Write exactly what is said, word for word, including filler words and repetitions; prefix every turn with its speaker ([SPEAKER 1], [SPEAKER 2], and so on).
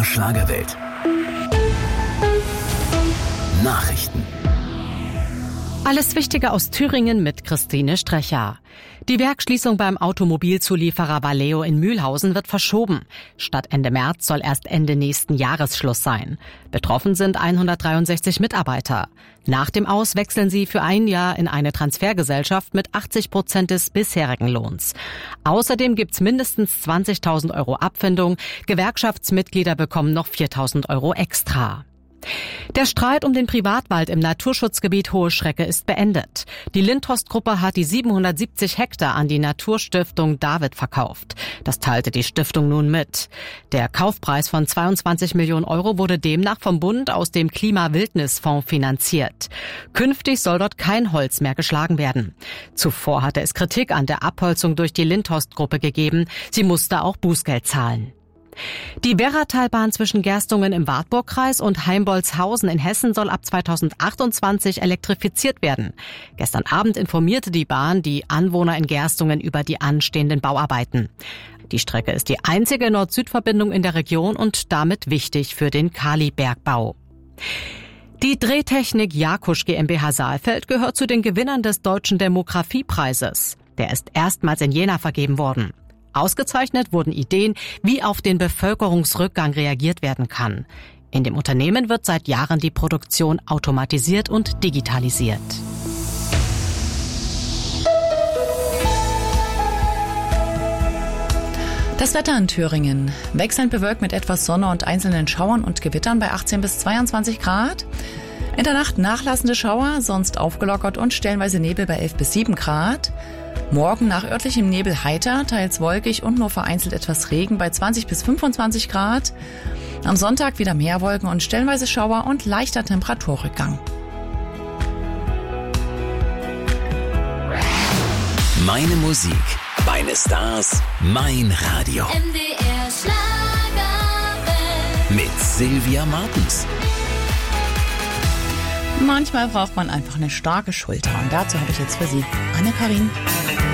[SPEAKER 1] Schlagerwelt. Nachrichten.
[SPEAKER 2] Alles Wichtige aus Thüringen mit Christine Strecher. Die Werksschließung beim Automobilzulieferer Valeo in Mühlhausen wird verschoben. Statt Ende März soll erst Ende nächsten Jahres Schluss sein. Betroffen sind hundertdreiundsechzig Mitarbeiter. Nach dem Aus wechseln sie für ein Jahr in eine Transfergesellschaft mit achtzig Prozent des bisherigen Lohns. Außerdem gibt's mindestens zwanzigtausend Euro Abfindung. Gewerkschaftsmitglieder bekommen noch viertausend Euro extra. Der Streit um den Privatwald im Naturschutzgebiet Hohe Schrecke ist beendet. Die Lindhorst-Gruppe hat die siebenhundertsiebzig Hektar an die Naturstiftung David verkauft. Das teilte die Stiftung nun mit. Der Kaufpreis von zweiundzwanzig Millionen Euro wurde demnach vom Bund aus dem Klima-Wildnis-Fonds finanziert. Künftig soll dort kein Holz mehr geschlagen werden. Zuvor hatte es Kritik an der Abholzung durch die Lindhorst-Gruppe gegeben. Sie musste auch Bußgeld zahlen. Die Werratalbahn zwischen Gerstungen im Wartburgkreis und Heimbolzhausen in Hessen soll ab zweitausendachtundzwanzig elektrifiziert werden. Gestern Abend informierte die Bahn die Anwohner in Gerstungen über die anstehenden Bauarbeiten. Die Strecke ist die einzige Nord-Süd-Verbindung in der Region und damit wichtig für den Kalibergbau. Die Drehtechnik Jakusch GmbH Saalfeld gehört zu den Gewinnern des Deutschen Demografiepreises. Der ist erstmals in Jena vergeben worden. Ausgezeichnet wurden Ideen, wie auf den Bevölkerungsrückgang reagiert werden kann. In dem Unternehmen wird seit Jahren die Produktion automatisiert und digitalisiert.
[SPEAKER 3] Das Wetter in Thüringen. Wechselnd bewölkt mit etwas Sonne und einzelnen Schauern und Gewittern bei achtzehn bis zweiundzwanzig Grad. In der Nacht nachlassende Schauer, sonst aufgelockert und stellenweise Nebel bei elf bis sieben Grad. Morgen nach örtlichem Nebel heiter, teils wolkig und nur vereinzelt etwas Regen bei zwanzig bis fünfundzwanzig Grad. Am Sonntag wieder mehr Wolken und stellenweise Schauer und leichter Temperaturrückgang.
[SPEAKER 1] Meine Musik, meine Stars, mein Radio.
[SPEAKER 4] M D R Schlagerwelt.
[SPEAKER 1] Mit Sylvia Martens.
[SPEAKER 3] Manchmal braucht man einfach eine starke Schulter und dazu habe ich jetzt für Sie Anne-Karin.